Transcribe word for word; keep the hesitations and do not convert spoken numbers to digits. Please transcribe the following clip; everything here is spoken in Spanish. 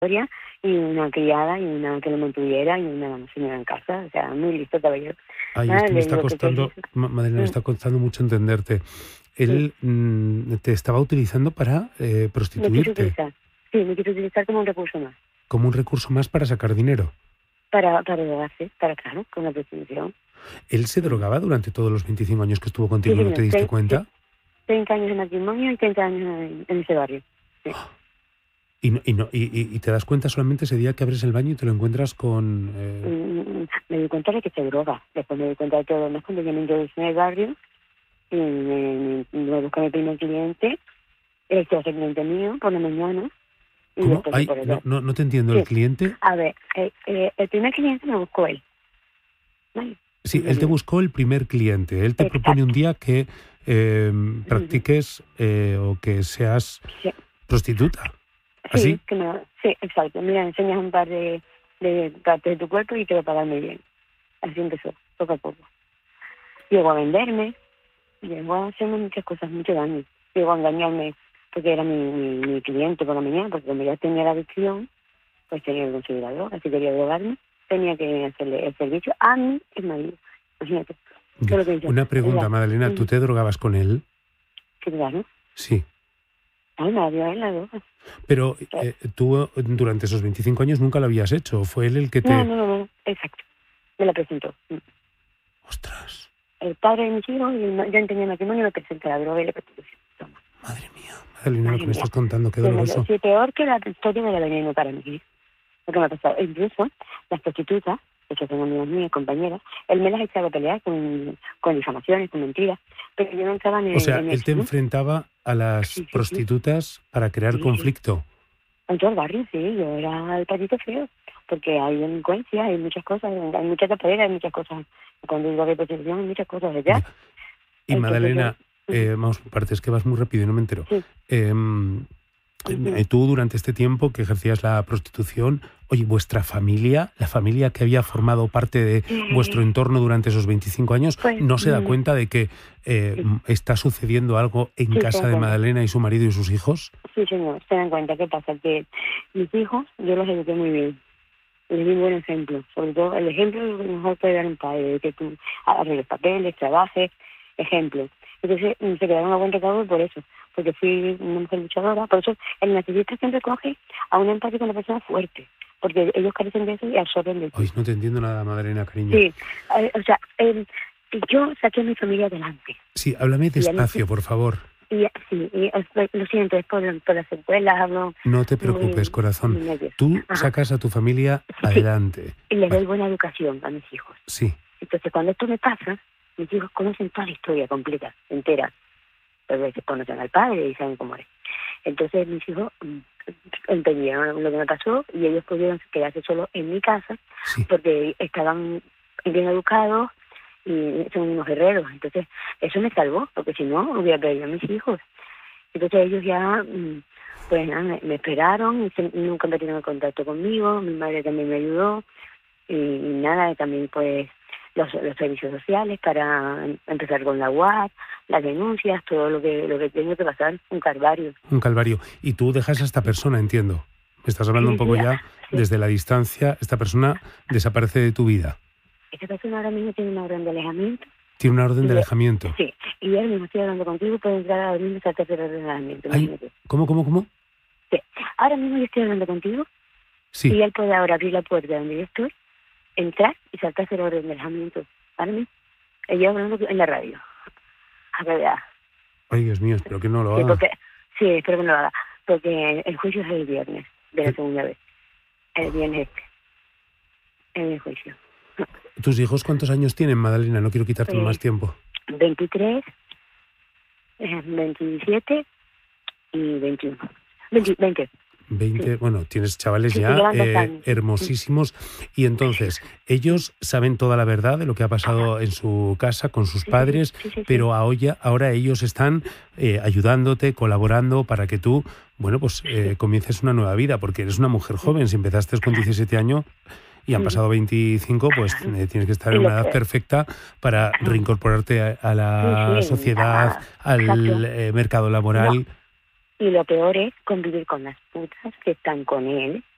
y una criada y una que lo mantuviera y una señora en casa, o sea, muy listo caballero. Ay, Nada, es que me le está digo que costando, quería- Ma- Madalena, me Mm, está costando mucho entenderte. sí, Él mm, te estaba utilizando para eh, me quiso prostituirte, utilizar, sí, me quiso utilizar como un recurso más, como un recurso más para sacar dinero. para, para drogarse, para claro, con la prostitución. ¿Él se Mm. drogaba durante todos los veinticinco años que estuvo Sí, contigo y no te señor, diste Tre- sí, cuenta? treinta años de matrimonio y treinta años en, en ese barrio. Sí. Y, no- y, no- y, y- y te das cuenta solamente ese día que abres el baño y te lo encuentras con... eh, Mm, me di cuenta de que se droga, después me di cuenta de todo lo demás cuando yo me introducí en el barrio y me, me, me busqué mi primer cliente, el que hace cliente mío por la mañana y ¿Cómo? después de Ay, por no, allá. no, no te entiendo. ¿El Sí, cliente? a ver, eh, eh, el primer cliente me buscó él, ¿vale? Sí, En él te realidad. buscó el primer cliente. Él te propone un Exacto. día que eh, Ujú. practiques eh, o que seas Sí, prostituta. sí, ¿Así? que me, sí, exacto. Mira, enseñas un par de, de partes de tu cuerpo y te va a pagar muy bien. Así empezó, poco a poco. Llegó a venderme, llegó a hacerme muchas cosas, mucho daño. Llegó a engañarme porque era mi, mi, mi cliente por la mañana, porque como ya tenía la adicción, pues tenía que conseguir la droga. Si quería drogarme, tenía que hacerle el servicio a mi marido. Imagínate, Ya. todo lo que hizo. Una pregunta, La, Madalena. ¿Tú mm, te drogabas con él? ¿qué claro? Sí. Ay, me dio la droga. Pero eh, tú eh, durante esos veinticinco años nunca lo habías hecho. ¿Fue él el que No, te...? no, no, no, exacto. Me la presentó. Ostras. El padre de mis hijos, y no- yo tenía matrimonio, me presenta la droga y la prostitución. Toma. Madre mía. Madalena, lo que Madre me mía. estás contando, qué Yo me lo- doloroso. Sí, peor que la historia de la veneno para mí. ¿Eh? Lo que me ha pasado. Incluso las prostitutas, que son amigas mías, compañeras, él me las echaba a pelear con, con difamaciones, con mentiras, pero yo no entraba en, O sea, en él eso, te ¿no? enfrentaba a las Sí, sí, sí. prostitutas para crear Sí, sí. conflicto. En todo el barrio, sí, yo era el patito feo, porque hay delincuencia, hay muchas cosas, hay muchas tapaderas, hay muchas cosas. Cuando digo que prostitución, hay muchas cosas allá. Ya. Y Entonces yo, Madalena, eh, vamos por partes, que vas muy rápido y no me entero. sí, Eh, ujú. eh, tú durante este tiempo que ejercías la prostitución, oye, vuestra familia, la familia que había formado parte de vuestro Eh, entorno durante esos veinticinco años, pues, ¿no se da mm, cuenta de que eh, sí, está sucediendo algo en sí, se casa dan de cuenta. Madalena y su marido y sus hijos? Sí, señor, se dan cuenta. ¿Qué pasa? Que mis hijos, yo los eduqué muy bien. Les di un buen ejemplo. Sobre todo, el ejemplo es lo que mejor puede dar un padre, de que tú arregles papeles, trabajes, ejemplo. Entonces, mm, se quedaron a buen recaudo por eso, porque fui una mujer luchadora. Por eso, el narcisista siempre coge a una empatía con una persona fuerte, porque ellos carecen de eso y absorben de Ay, ti. no te entiendo nada, Madalena, cariño. Sí, eh, o sea, el, yo saqué a mi familia adelante. Sí, háblame Y a mí, despacio, por favor. y, sí, y, eh, lo siento, es por, por las secuelas, hablo No te preocupes, muy, corazón. muy nervioso. Tú Ajá. sacas a tu familia Sí, sí, adelante. y les doy Vale, buena educación a mis hijos. sí. Entonces, cuando esto me pasa, mis hijos conocen toda la historia completa, entera. A veces conocen al padre y saben cómo es. Entonces, mis hijos mm, entendieron lo que me pasó y ellos pudieron quedarse solos en mi casa Sí. porque estaban bien educados y son unos guerreros. Entonces, eso me salvó, porque si no, hubiera perdido a mis hijos. Entonces, ellos ya, mm, pues nada, me, me esperaron y se- nunca me tuvieron en contacto conmigo. Mi madre también me ayudó y, y nada, también pues los, los servicios sociales para empezar con la U A P, las denuncias, todo lo que lo que tengo que pasar, un calvario. Un calvario. Y tú dejas a esta persona, entiendo. Me estás hablando un Sí, poco sí, ya sí. desde la distancia. Esta persona desaparece de tu vida. Esta persona ahora mismo tiene una orden de alejamiento. Tiene una orden Y de le- alejamiento. sí, y él mismo estoy hablando contigo, puede entrar ahora mismo y saltarse la orden de alejamiento. Ay, Imagínate. ¿cómo, cómo, cómo? Sí. Ahora mismo yo estoy hablando contigo Sí. y él puede ahora abrir la puerta donde yo estoy, entrar y saltarse la orden de alejamiento. Ahora mismo. Ella hablando en la radio. A ver, ya. Ay, Dios mío, espero que no lo Sí, haga. porque, sí, espero que no lo haga. Porque el juicio es el viernes, de la Eh. segunda vez. El viernes este, en el juicio. ¿Tus hijos cuántos años tienen, Madalena? No quiero quitarte Eh, más tiempo. veintitrés, eh, veintisiete y veintiuno. veinte, veinte. veinte, Sí. bueno, tienes chavales Sí, sí, ya llevan dos eh, años. hermosísimos. Y entonces, ellos saben toda la verdad de lo que ha pasado en su casa con sus Sí, sí, padres, sí, sí, sí. pero ahora, ahora ellos están eh, ayudándote, colaborando para que tú, bueno, pues eh, comiences una nueva vida, porque eres una mujer joven. Si empezaste con diecisiete años y han Sí. pasado veinticinco, pues eh, tienes que estar Y en lo una edad que- perfecta para reincorporarte a, a la Sí, sí, sociedad, ah, al exacto. eh, mercado laboral. Y lo peor es convivir con las putas que están con él